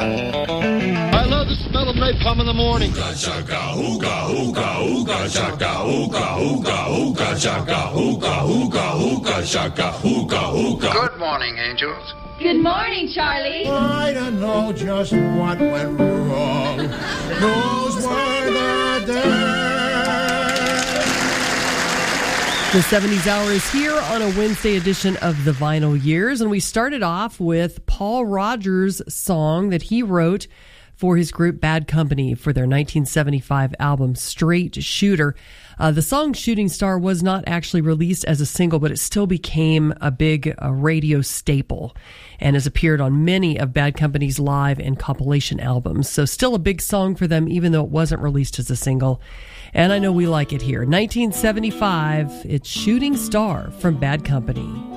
I love the smell of napalm in the morning. Ooga chaka, ooga, ooga, ooga chaka, ooga, ooga, ooga chaka, ooga, ooga, ooga chaka, ooga, ooga. Good morning, angels. Good morning, Charlie. I don't know just what went wrong. Those were the days. The 70s Hour is here on a Wednesday edition of The Vinyl Years, and we started off with Paul Rodgers' song that he wrote for his group Bad Company for their 1975 album Straight Shooter. The song Shooting Star was not actually released as a single, but it still became a big radio staple and has appeared on many of Bad Company's live and compilation albums. So still a big song for them, even though it wasn't released as a single. And I know we like it here. 1975, it's Shooting Star from Bad Company.